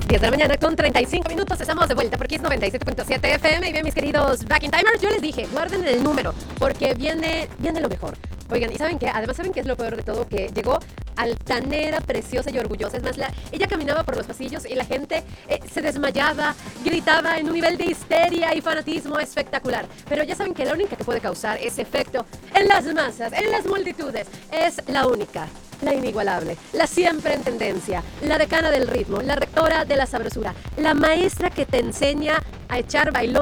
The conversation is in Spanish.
10 de la mañana con 35 minutos. Estamos de vuelta por Kiss 97.7 FM. Y bien, mis queridos Back in Timers, yo les dije, guarden el número porque viene lo mejor. Oigan, ¿y saben qué? Además, ¿saben qué es lo peor de todo? Que llegó altanera, preciosa y orgullosa. Es más, ella caminaba por los pasillos y la gente se desmayaba, gritaba en un nivel de histeria y fanatismo espectacular. Pero ya saben que la única que puede causar ese efecto en las masas, en las multitudes, es la única, la inigualable, la siempre en tendencia, la decana del ritmo, la rectora de la sabrosura, la maestra que te enseña a echar bailón